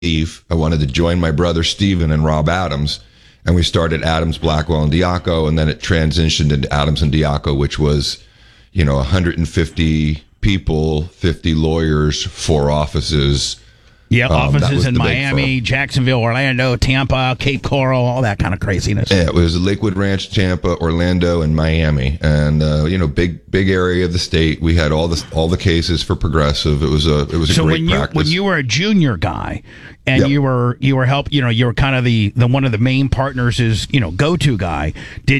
leave. I wanted to join my brother Steven and Rob Adams, and we started Adams, Blackwell, and Diaco, and then it transitioned into Adams and Diaco, which was, 150 people, 50 lawyers, 4 offices. Yeah, offices in Miami, Jacksonville, Orlando, Tampa, Cape Coral, all that kind of craziness. Yeah, it was Lakewood Ranch, Tampa, Orlando, and Miami, and big area of the state. We had all the cases for Progressive. It was a great practice. When you were a junior guy, and you were you were kind of the one of the main partners, is go-to guy.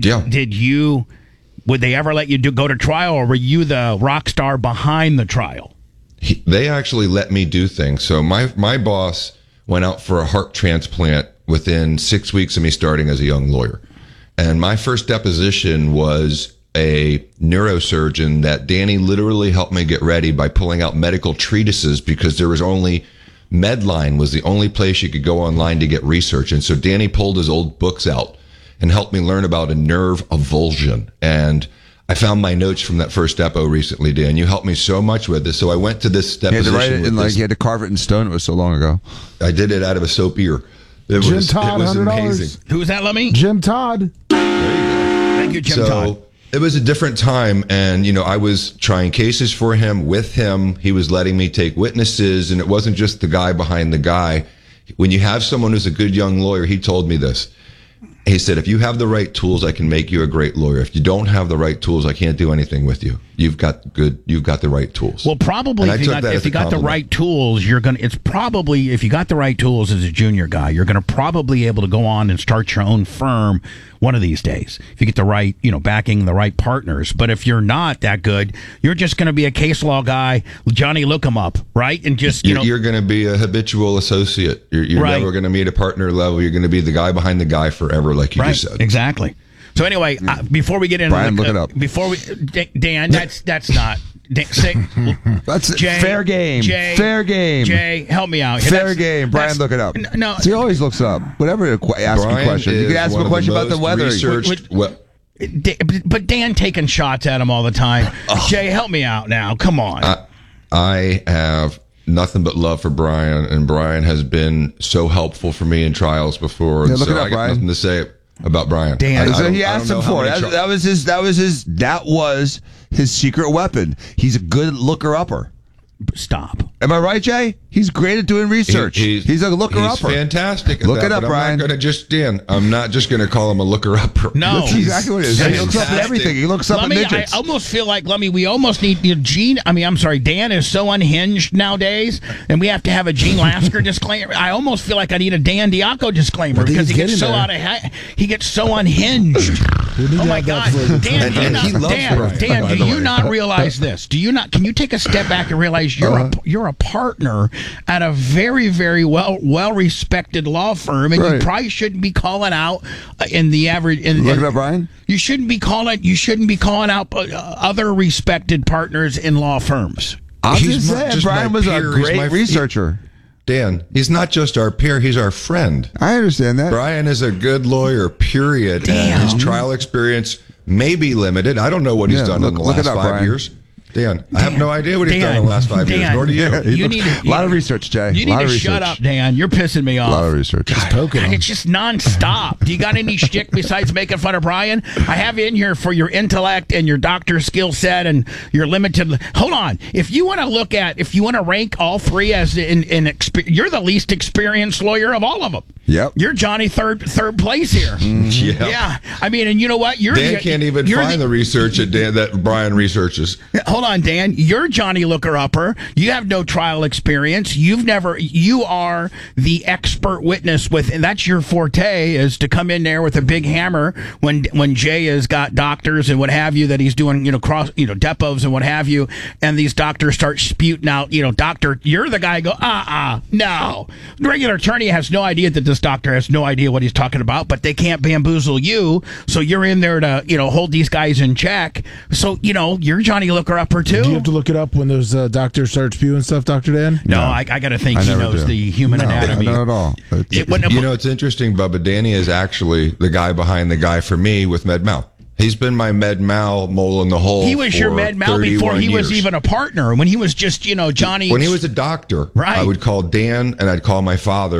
Would they ever let you go to trial, or were you the rock star behind the trial? They actually let me do things. So my boss went out for a heart transplant within 6 weeks of me starting as a young lawyer. And my first deposition was a neurosurgeon that Danny literally helped me get ready by pulling out medical treatises, because there was only Medline was the only place you could go online to get research. And so Danny pulled his old books out and helped me learn about a nerve avulsion. And I found my notes from that first depo recently, Dan. You helped me so much with this. So I went to this deposition. You had to write it you had to carve it in stone. It was so long ago. I did it out of a soap ear. Jim Todd, it was $100. amazing. Who was that, Lemmy? Jim Todd. There you go. Thank you, Jim Todd. It was a different time, and I was trying cases for him, with him. He was letting me take witnesses, and it wasn't just the guy behind the guy. When you have someone who's a good young lawyer, he told me this. He said, if you have the right tools, I can make you a great lawyer. If you don't have the right tools, I can't do anything with you. You've got the right tools. Well, probably if you got the right tools, if you got the right tools as a junior guy, you're going to probably able to go on and start your own firm one of these days. If you get the right, backing, the right partners. But if you're not that good, you're just going to be a case law guy, Johnny look 'em up, right? And just, you're going to be a habitual associate. You're right. Never going to meet a partner level. You're going to be the guy behind the guy forever, like you just said. Exactly. So anyway, before we get into Brian, look it up. Before we, Dan, that's not. That's Jay, fair game. Fair game. Jay, help me out. Fair game. Brian, look it up. No, he always looks up. Whatever, ask a question. You can ask him a question about the weather. But Dan taking shots at him all the time. Jay, help me out now. Come on. I have nothing but love for Brian, and Brian has been so helpful for me in trials before. Yeah, look it up, I got Brian. nothing to say about Brian. Dan, he asked him for it. That was his secret weapon. He's a good looker-upper. Stop. Am I right, Jay? He's great at doing research. He's a looker-upper. He's fantastic at Look that, it up, Brian. I'm not just going to call him a looker-upper. No. That's exactly what it is. He looks up at everything. He looks up at midgets. I almost feel like, Lemmy, we almost need Dan is so unhinged nowadays, and we have to have a Gene Lasker disclaimer. I almost feel like I need a Dan Diaco disclaimer, because he gets so unhinged. Oh my God, Dan! Dan, do you not realize this? Do you not? Can you take a step back and realize you're a partner at a very, very well respected law firm, and you probably shouldn't be calling out in the average. Look it up, Brian. You shouldn't be calling out other respected partners in law firms. I'm just saying, Brian was a great researcher. Dan, he's not just our peer, he's our friend. I understand that. Brian is a good lawyer, period. Damn. And his trial experience may be limited. I don't know what he's done in the last 5 years. Dan, I have no idea what he's done in the last 5 years, nor do you. A lot of research, Jay. You need to shut up, Dan. You're pissing me off. A lot of research. It's just nonstop. Do you got any shtick besides making fun of Brian? I have you in here for your intellect and your doctor skill set and your limited. Hold on. If you want to rank all three as you're the least experienced lawyer of all of them. Yep. You're Johnny third place here. Yeah. I mean, and you know what? Dan can't even find the research that Brian researches. Hold on, Dan. You're Johnny Looker-Upper. You have no trial experience. You are the expert witness and that's your forte, is to come in there with a big hammer when Jay has got doctors and what have you that he's doing, depots and what have you, and these doctors start spouting out, doctor, you're the guy go, no. The regular attorney has no idea that this doctor has no idea what he's talking about, but they can't bamboozle you, so you're in there to, hold these guys in check. So, you're Johnny Looker-Upper too. Do you have to look it up when those doctors start spewing stuff, Dr. Dan? No, I got to think he knows the human anatomy. Not at all. It's interesting, Bubba. Danny is actually the guy behind the guy for me with MedMal. He's been my med mal, mole in the hole. He was your for med mal before 31 he was years. even a partner. When he was just, Johnny. When he was a doctor, Right. I would call Dan and I'd call my father.